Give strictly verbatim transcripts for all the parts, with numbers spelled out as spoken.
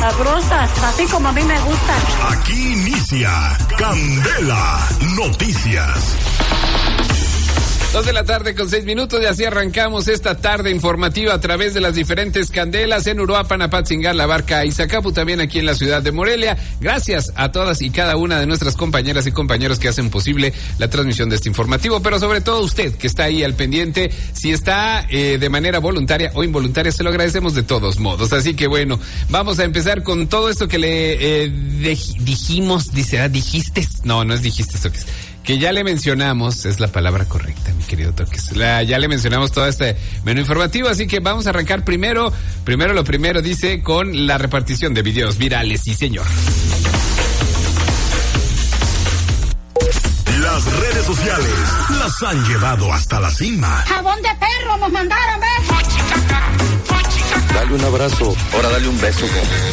Sabrosas, así como a mí me gustan. Aquí inicia Candela Noticias. Dos de la tarde con seis minutos y así arrancamos esta tarde informativa a través de las diferentes candelas en Uruapan, Apatzingán, La Barca y Zacapu, también aquí en la ciudad de Morelia. Gracias a todas y cada una de nuestras compañeras y compañeros que hacen posible la transmisión de este informativo, pero sobre todo usted que está ahí al pendiente, si está eh, de manera voluntaria o involuntaria, se lo agradecemos de todos modos. Así que bueno, vamos a empezar con todo esto que le eh, de, dijimos, dice, ah, dijiste, no, no es dijiste, esto que es. Que ya le mencionamos, es la palabra correcta, mi querido Toques. La, ya le mencionamos todo este menú informativo, así que vamos a arrancar primero, primero lo primero, dice, con la repartición de videos virales, sí señor. Las redes sociales las han llevado hasta la cima. Jabón de perro nos mandaron, ¿ves? Dale un abrazo, ahora dale un beso.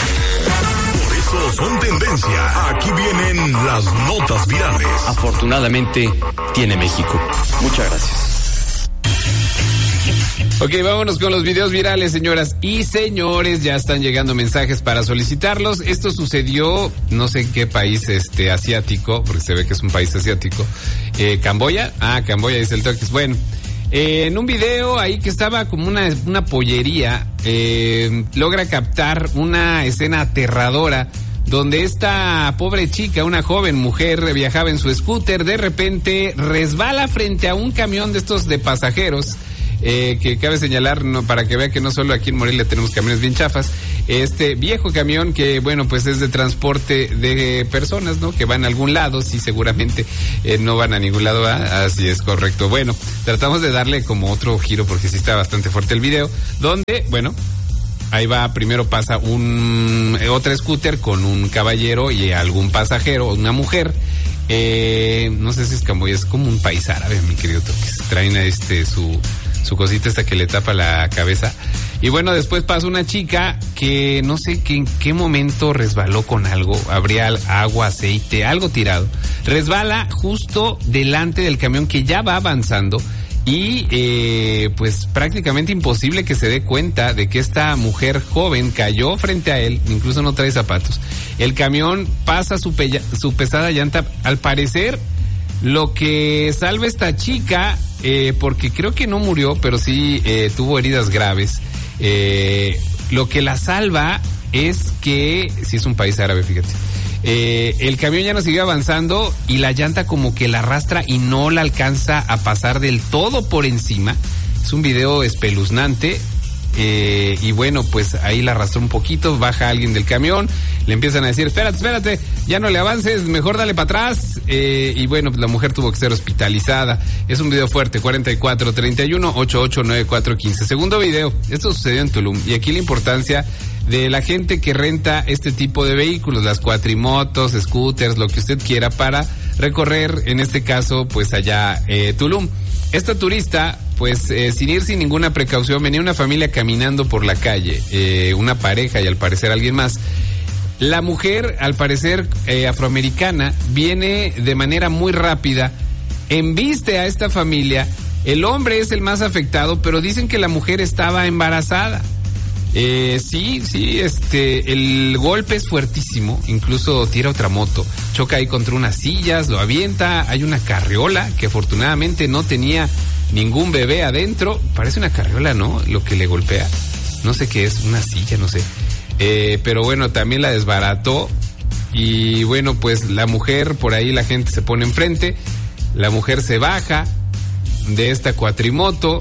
Son tendencia. Aquí vienen las notas virales. Afortunadamente tiene México. Muchas gracias. Ok, vámonos con los videos virales, señoras y señores. Ya están llegando mensajes para solicitarlos. Esto sucedió, no sé en qué país este asiático, porque se ve que es un país asiático. Eh, ¿Camboya? Ah, Camboya, dice el Toques. Bueno. Eh, en un video ahí que estaba como una, una pollería, eh, logra captar una escena aterradora donde esta pobre chica, una joven mujer, viajaba en su scooter, de repente resbala frente a un camión de estos de pasajeros. Eh, que cabe señalar, no, para que vea que no solo aquí en Morelia tenemos camiones bien chafas, este viejo camión que, bueno, pues es de transporte de personas, ¿no? Que van a algún lado, sí, seguramente eh, no van a ningún lado, ¿ah? Así es, correcto. Bueno, tratamos de darle como otro giro porque sí está bastante fuerte el video, donde, bueno, ahí va, primero pasa un otra scooter con un caballero y algún pasajero, una mujer. Eh, no sé si es Camboya, es como un país árabe, mi querido Toques. Traen a este su su cosita esta que le tapa la cabeza. Y bueno, después pasa una chica que no sé que en qué momento resbaló con algo, habría agua, aceite, algo tirado. Resbala justo delante del camión que ya va avanzando y eh, pues prácticamente imposible que se dé cuenta de que esta mujer joven cayó frente a él, incluso no trae zapatos. El camión pasa su, pe- su pesada llanta, al parecer lo que salva esta chica, eh, porque creo que no murió, pero sí eh, tuvo heridas graves. Eh, lo que la salva es que, si es un país árabe, fíjate, eh, el camión ya no sigue avanzando y la llanta como que la arrastra y no la alcanza a pasar del todo por encima. Es un video espeluznante. Eh, y bueno, pues ahí la arrastró un poquito, baja alguien del camión, le empiezan a decir, espérate, espérate, ya no le avances, mejor dale para atrás, eh, y bueno, pues la mujer tuvo que ser hospitalizada. Es un video fuerte, cuarenta y cuatro, treinta y uno, ochenta y ocho, noventa y cuatro, quince. Segundo video, esto sucedió en Tulum, y aquí la importancia de la gente que renta este tipo de vehículos, las cuatrimotos, scooters, lo que usted quiera para recorrer, en este caso, pues allá eh, Tulum. Esta turista, pues eh, sin ir sin ninguna precaución, venía una familia caminando por la calle, eh, una pareja y al parecer alguien más. La mujer, al parecer eh, afroamericana, viene de manera muy rápida, embiste a esta familia. El hombre es el más afectado, pero dicen que la mujer estaba embarazada. Eh, sí, sí, este, el golpe es fuertísimo, incluso tira otra moto, choca ahí contra unas sillas, lo avienta, hay una carriola que afortunadamente no tenía ningún bebé adentro, parece una carriola, ¿no? Lo que le golpea, no sé qué es, una silla, no sé, eh, pero bueno, también la desbarató y bueno, pues la mujer, por ahí la gente se pone enfrente, la mujer se baja de esta cuatrimoto,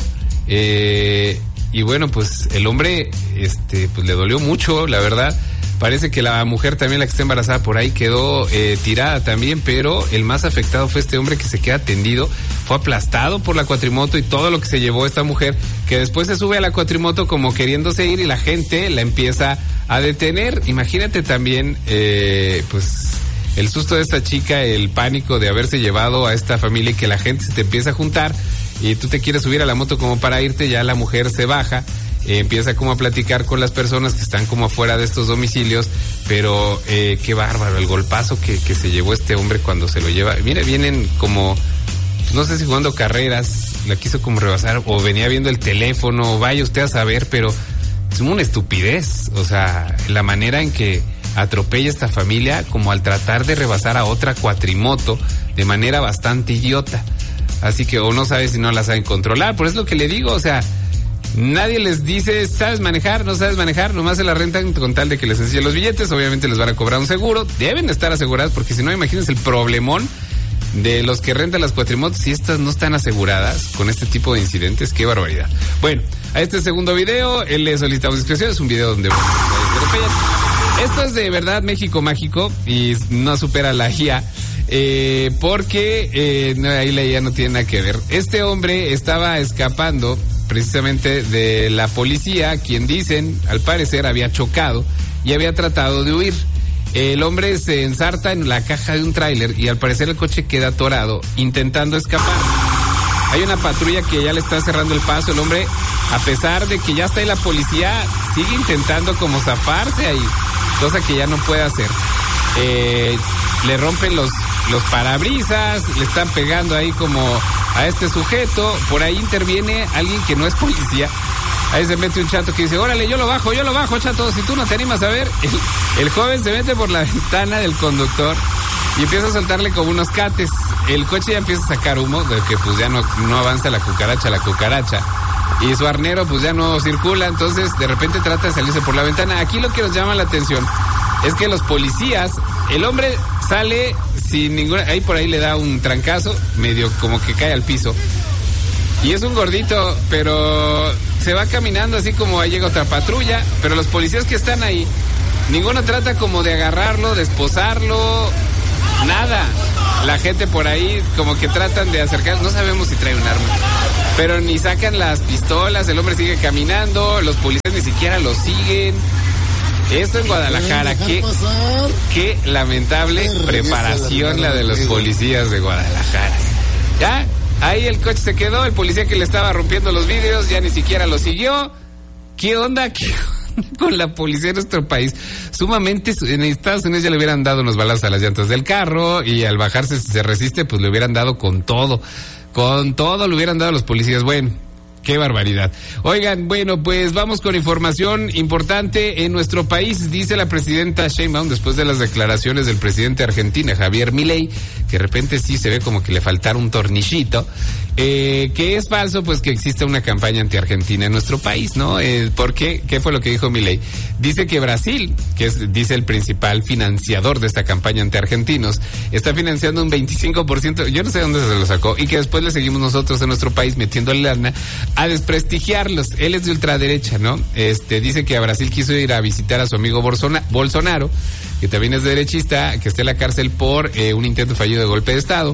eh... y bueno, pues el hombre, este, pues le dolió mucho, la verdad. Parece que la mujer también, la que está embarazada por ahí, quedó eh, tirada también, pero el más afectado fue este hombre que se queda tendido, fue aplastado por la cuatrimoto y todo lo que se llevó esta mujer, que después se sube a la cuatrimoto como queriéndose ir y la gente la empieza a detener. Imagínate también, eh, pues, el susto de esta chica, el pánico de haberse llevado a esta familia y que la gente se te empieza a juntar. Y tú te quieres subir a la moto como para irte, ya la mujer se baja, eh, empieza como a platicar con las personas que están como afuera de estos domicilios, pero eh, qué bárbaro el golpazo que, que se llevó este hombre cuando se lo lleva. Mira, vienen como, pues no sé si jugando carreras, la quiso como rebasar, o venía viendo el teléfono, vaya usted a saber, pero es una estupidez. O sea, la manera en que atropella esta familia, como al tratar de rebasar a otra cuatrimoto de manera bastante idiota. Así que o no sabe si no la saben controlar. Por eso es lo que le digo, o sea, nadie les dice, ¿sabes manejar? ¿No sabes manejar? Nomás se la rentan con tal de que les enseñen los billetes. Obviamente les van a cobrar un seguro. Deben estar aseguradas, porque si no, imagínense el problemón de los que rentan las cuatrimotos si estas no están aseguradas con este tipo de incidentes. Qué barbaridad. Bueno, a este segundo video, él le solicitamos discreción. Es un video donde... Bueno, esto es de verdad México mágico y no supera la I A. Eh, porque eh, no, ahí la I A no tiene nada que ver. Este hombre estaba escapando precisamente de la policía, quien dicen, al parecer, había chocado y había tratado de huir. El hombre se ensarta en la caja de un tráiler y al parecer el coche queda atorado intentando escapar. Hay una patrulla que ya le está cerrando el paso. El hombre, a pesar de que ya está ahí la policía, sigue intentando como zafarse ahí, cosa que ya no puede hacer. Eh, le rompen los, los parabrisas, le están pegando ahí como a este sujeto. Por ahí interviene alguien que no es policía. Ahí se mete un chato que dice, órale, yo lo bajo, yo lo bajo, chato, si tú no te animas a ver. El, el joven se mete por la ventana del conductor y empieza a soltarle como unos cates. El coche ya empieza a sacar humo, de que pues ya no, no avanza la cucaracha, la cucaracha. Y su arnero pues ya no circula, entonces de repente trata de salirse por la ventana. Aquí lo que nos llama la atención es que los policías, el hombre sale sin ninguna, ahí por ahí le da un trancazo, medio como que cae al piso. Y es un gordito, pero se va caminando así como ahí llega otra patrulla, pero los policías que están ahí, ninguno trata como de agarrarlo, de esposarlo, nada. La gente por ahí como que tratan de acercar, no sabemos si trae un arma, pero ni sacan las pistolas, el hombre sigue caminando, los policías ni siquiera lo siguen. Esto en Guadalajara, qué, qué lamentable preparación la de los policías de Guadalajara. Ya, ahí el coche se quedó, el policía que le estaba rompiendo los vidrios ya ni siquiera lo siguió. ¿Qué onda? ¿Qué onda con la policía de nuestro país? Sumamente, en Estados Unidos ya le hubieran dado unos balazos a las llantas del carro y al bajarse, si se resiste, pues le hubieran dado con todo. Con todo le hubieran dado a los policías. Bueno, qué barbaridad. Oigan, bueno, pues vamos con información importante en nuestro país. Dice la presidenta Sheinbaum, después de las declaraciones del presidente de Argentina, Javier Milei, que de repente sí se ve como que le faltara un tornillito, eh, que es falso, pues que exista una campaña anti-Argentina en nuestro país, ¿no? Eh, ¿Por qué? ¿Qué fue lo que dijo Milei? Dice que Brasil, que es, dice el principal financiador de esta campaña anti-argentinos, está financiando un veinticinco por ciento, yo no sé dónde se lo sacó, y que después le seguimos nosotros en nuestro país metiéndole lana a desprestigiarlos. Él es de ultraderecha, ¿no? Este, dice que a Brasil quiso ir a visitar a su amigo Bolsonaro, que también es derechista, que está en la cárcel por eh, un intento fallido de golpe de Estado,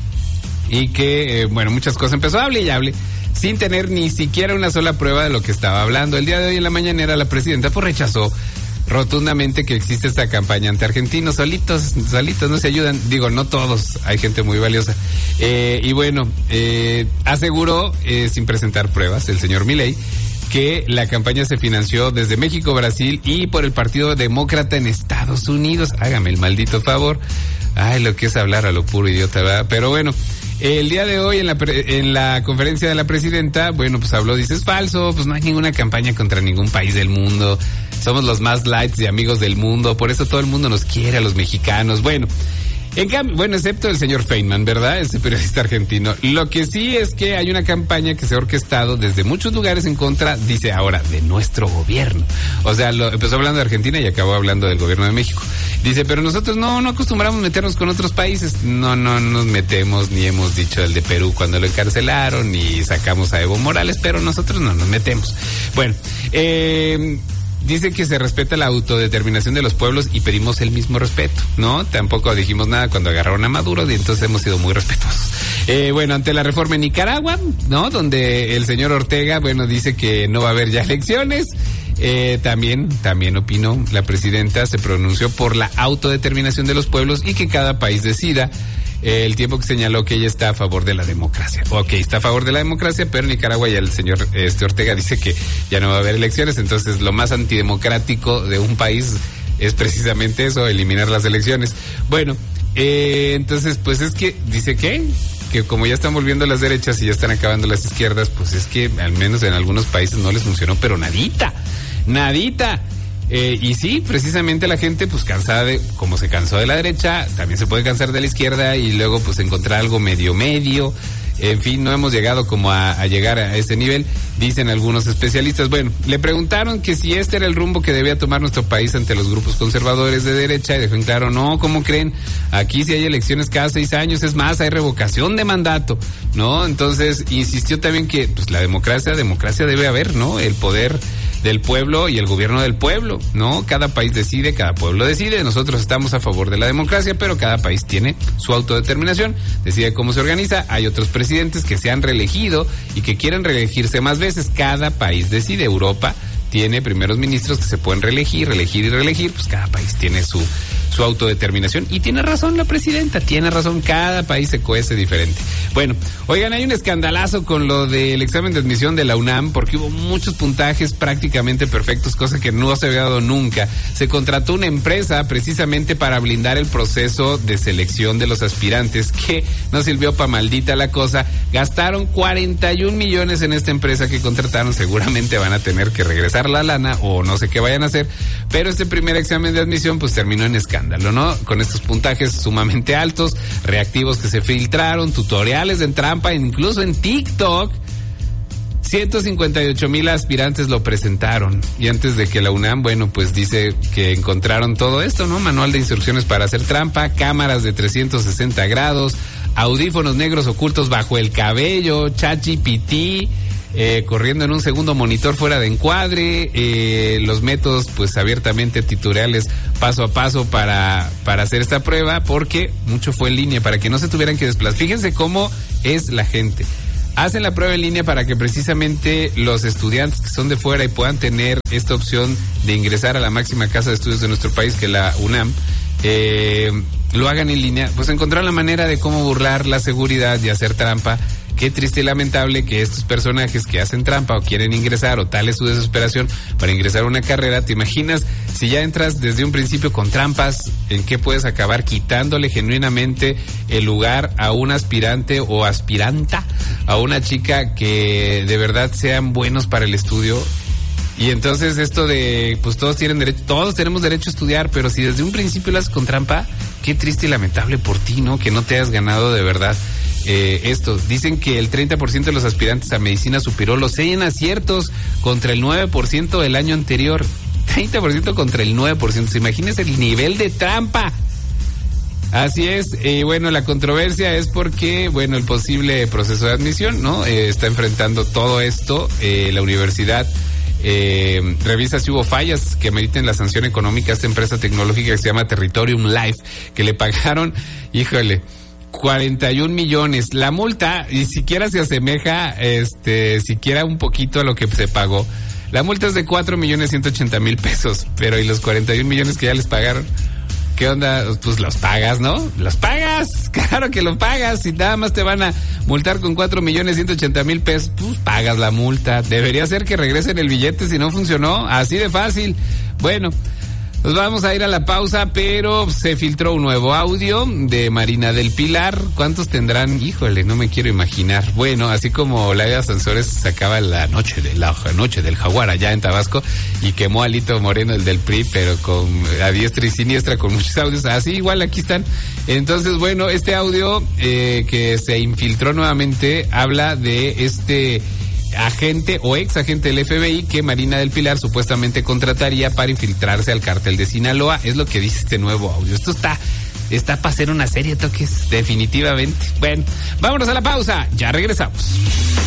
y que, eh, bueno, muchas cosas empezó a hablar y hable, sin tener ni siquiera una sola prueba de lo que estaba hablando. El día de hoy en la mañanera la presidenta pues rechazó rotundamente que existe esta campaña anti-argentinos. Solitos, solitos no se ayudan. Digo, no todos, hay gente muy valiosa. Eh, y bueno, eh, aseguró, eh, sin presentar pruebas, el señor Milei, que la campaña se financió desde México, Brasil y por el Partido Demócrata en Estados Unidos. Hágame el maldito favor. Ay, lo que es hablar a lo puro idiota, ¿verdad? Pero bueno, el día de hoy en la pre- en la conferencia de la presidenta, bueno, pues habló, dice, es falso, pues no hay ninguna campaña contra ningún país del mundo. Somos los más lights de amigos del mundo, por eso todo el mundo nos quiere a los mexicanos. Bueno, en cambio, bueno, excepto el señor Feynman, ¿verdad? Este periodista argentino. Lo que sí es que hay una campaña que se ha orquestado desde muchos lugares en contra, dice ahora, de nuestro gobierno. O sea, lo, empezó hablando de Argentina y acabó hablando del gobierno de México. Dice, pero nosotros no, no acostumbramos meternos con otros países. No, no nos metemos, ni hemos dicho el de Perú cuando lo encarcelaron, ni sacamos a Evo Morales, pero nosotros no nos metemos. Bueno, eh... dice que se respeta la autodeterminación de los pueblos y pedimos el mismo respeto, ¿no? Tampoco dijimos nada cuando agarraron a Maduro y entonces hemos sido muy respetuosos. Eh, bueno, ante la reforma en Nicaragua, ¿no? Donde el señor Ortega, bueno, dice que no va a haber ya elecciones. Eh, también, también opinó la presidenta, se pronunció por la autodeterminación de los pueblos y que cada país decida. Eh, el tiempo que señaló que ella está a favor de la democracia. Ok, está a favor de la democracia, pero en Nicaragua ya el señor este Ortega dice que ya no va a haber elecciones, entonces lo más antidemocrático de un país es precisamente eso, eliminar las elecciones. Bueno, eh, entonces pues es que, dice que, que como ya están volviendo las derechas y ya están acabando las izquierdas, pues es que al menos en algunos países no les funcionó, pero nadita. nadita. Eh, y sí, precisamente la gente pues cansada de, como se cansó de la derecha, también se puede cansar de la izquierda y luego pues encontrar algo medio medio. En fin, no hemos llegado como a, a llegar a ese nivel, dicen algunos especialistas. Bueno, le preguntaron que si este era el rumbo que debía tomar nuestro país ante los grupos conservadores de derecha y dejó en claro, no, ¿cómo creen? Aquí sí hay elecciones cada seis años, es más, hay revocación de mandato, ¿no? Entonces, insistió también que pues la democracia, democracia debe haber, ¿no? El poder del pueblo y el gobierno del pueblo, ¿no? Cada país decide, cada pueblo decide. Nosotros estamos a favor de la democracia, pero cada país tiene su autodeterminación, decide cómo se organiza. Hay otros presidentes que se han reelegido y que quieren reelegirse más veces. Cada país decide. Europa tiene primeros ministros que se pueden reelegir, reelegir y reelegir. Pues cada país tiene su su autodeterminación y tiene razón la presidenta, tiene razón, cada país se cuece diferente. Bueno, oigan, hay un escandalazo con lo del examen de admisión de la UNAM porque hubo muchos puntajes prácticamente perfectos, cosa que no se había dado nunca. Se contrató una empresa precisamente para blindar el proceso de selección de los aspirantes, que no sirvió pa' maldita la cosa. Gastaron cuarenta y un millones en esta empresa que contrataron, seguramente van a tener que regresar la lana o no sé qué vayan a hacer, pero este primer examen de admisión pues terminó en escándalo, ¿no? Con estos puntajes sumamente altos, reactivos que se filtraron, tutoriales en trampa, incluso en TikTok. ciento cincuenta y ocho mil aspirantes lo presentaron. Y antes de que la UNAM, bueno, pues dice que encontraron todo esto, ¿no? Manual de instrucciones para hacer trampa, cámaras de trescientos sesenta grados, audífonos negros ocultos bajo el cabello, ChatGPT, Eh, corriendo en un segundo monitor fuera de encuadre, eh, los métodos pues abiertamente tutoriales paso a paso para, para hacer esta prueba, porque mucho fue en línea, para que no se tuvieran que desplazar. Fíjense cómo es la gente. Hacen la prueba en línea para que precisamente los estudiantes que son de fuera y puedan tener esta opción de ingresar a la máxima casa de estudios de nuestro país, que es la UNAM, eh, lo hagan en línea. Pues encontraron la manera de cómo burlar la seguridad y hacer trampa. Qué triste y lamentable que estos personajes que hacen trampa o quieren ingresar, o tal es su desesperación para ingresar a una carrera. ¿Te imaginas si ya entras desde un principio con trampas, en qué puedes acabar? Quitándole genuinamente el lugar a un aspirante o aspiranta, a una chica que de verdad sean buenos para el estudio. Y entonces esto de, pues todos tienen derecho, todos tenemos derecho a estudiar, pero si desde un principio lo haces con trampa, qué triste y lamentable por ti, ¿no? Que no te hayas ganado de verdad eh, esto. Dicen que el treinta por ciento de los aspirantes a medicina superó los cien aciertos contra el nueve por ciento del año anterior. treinta por ciento contra el nueve por ciento. Imagínense el nivel de trampa. Así es, y eh, bueno, la controversia es porque, bueno, el posible proceso de admisión, ¿no? Eh, está enfrentando todo esto, eh, la universidad Eh, revisa si hubo fallas que meriten la sanción económica a esta empresa tecnológica que se llama Territorium Life, que le pagaron, híjole, cuarenta y un millones. La multa ni siquiera se asemeja, este, siquiera un poquito a lo que se pagó. La multa es de cuatro millones ciento ochenta mil pesos, pero ¿y los cuarenta y un millones que ya les pagaron? ¿Qué onda? Pues los pagas, ¿no? Los pagas, claro que los pagas. Si nada más te van a multar con cuatro millones ciento ochenta mil pesos, pues pagas la multa. Debería ser que regresen el billete si no funcionó, así de fácil. Bueno, nos vamos a ir a la pausa, pero se filtró un nuevo audio de Marina del Pilar. ¿Cuántos tendrán? Híjole, no me quiero imaginar. Bueno, así como Laida Sansores sacaba la noche de la noche del jaguar allá en Tabasco y quemó a Lito Moreno, el del P R I, pero con a diestra y siniestra, con muchos audios. Así igual aquí están. Entonces, bueno, este audio eh, que se infiltró nuevamente habla de este agente o ex agente del F B I que Marina del Pilar supuestamente contrataría para infiltrarse al cártel de Sinaloa. Es lo que dice este nuevo audio. Esto está, está para hacer una serie, toques, definitivamente. Bueno, vámonos a la pausa, ya regresamos.